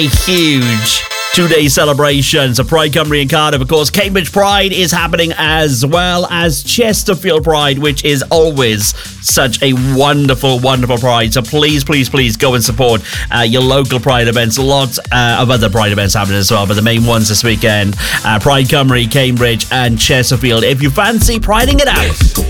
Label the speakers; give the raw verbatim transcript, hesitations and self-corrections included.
Speaker 1: a huge two-day celebration. So Pride Cymru in Cardiff, of course. Cambridge Pride is happening as well as Chesterfield Pride, which is always such a wonderful, wonderful pride. So please, please, please go and support uh, your local Pride events. Lots uh, of other Pride events happening as well, but the main ones this weekend, uh, Pride Cymru, Cambridge and Chesterfield. If you fancy priding it out.